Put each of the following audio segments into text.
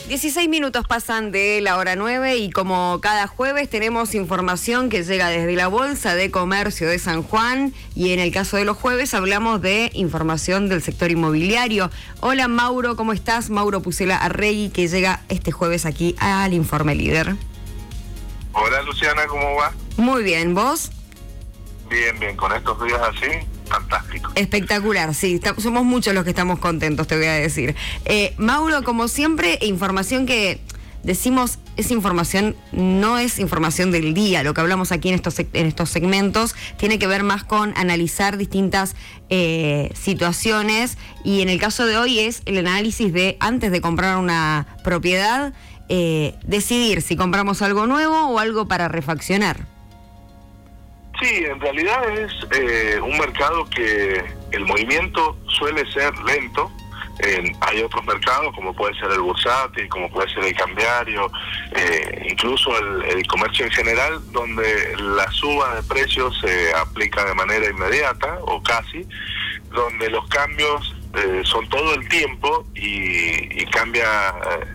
16 minutos pasan de la hora 9 y como cada jueves tenemos información que llega desde la Bolsa de Comercio de San Juan y en el caso de los jueves hablamos de información del sector inmobiliario. Hola Mauro, ¿cómo estás? Mauro Pucela Arregui, que llega este jueves aquí al Informe Líder. Hola Luciana, ¿cómo va? Muy bien, ¿vos? Bien, con estos días así, fantástico. Espectacular, sí, somos muchos los que estamos contentos, te voy a decir. Mauro, como siempre, información que decimos es información, no es información del día. Lo que hablamos aquí en estos segmentos tiene que ver más con analizar distintas situaciones y en el caso de hoy es el análisis de antes de comprar una propiedad, decidir si compramos algo nuevo o algo para refaccionar. Sí, en realidad es un mercado que el movimiento suele ser lento. Hay otros mercados como puede ser el bursátil, como puede ser el cambiario, incluso el comercio en general, donde la suba de precios se aplica de manera inmediata o casi, donde los cambios son todo el tiempo y cambia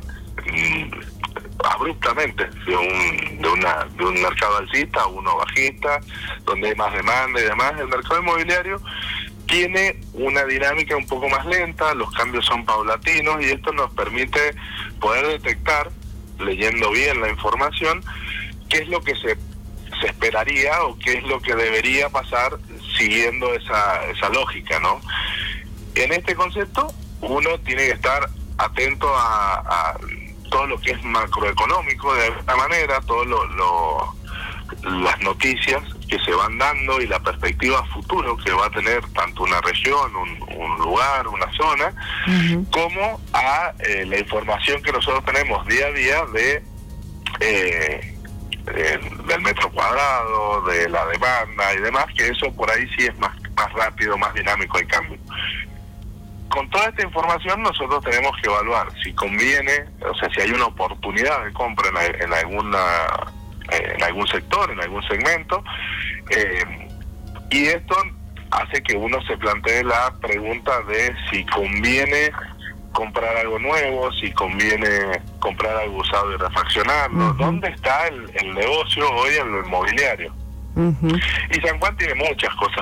abruptamente de un mercado alcista a uno bajista, donde hay más demanda y demás. El mercado inmobiliario tiene una dinámica un poco más lenta, los cambios son paulatinos y esto nos permite poder detectar, leyendo bien la información, qué es lo que se esperaría o qué es lo que debería pasar siguiendo esa lógica, ¿no? En este concepto uno tiene que estar atento a todo lo que es macroeconómico de alguna manera, las noticias que se van dando y la perspectiva futuro que va a tener tanto una región, un lugar, una zona, como a la información que nosotros tenemos día a día del metro cuadrado, de la demanda y demás, que eso por ahí sí es más rápido, más dinámico el cambio. Con toda esta información nosotros tenemos que evaluar si conviene, o sea, si hay una oportunidad de compra en algún sector, en algún segmento, y esto hace que uno se plantee la pregunta de si conviene comprar algo nuevo, si conviene comprar algo usado y refaccionarlo. ¿Dónde está el negocio hoy en lo inmobiliario? Y San Juan tiene muchas cosas